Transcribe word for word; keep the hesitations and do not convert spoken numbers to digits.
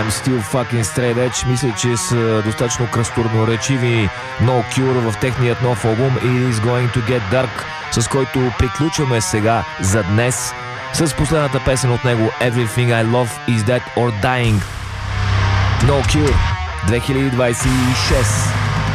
I'm still fucking straight edge. Мисля, че са достатъчно кръстурноречиви No Cure в техният нов албум It is going to get dark, с който приключваме сега за днес с последната песен от него Everything I Love Is Dead or Dying. No Cure две хиляди двадесет и шеста.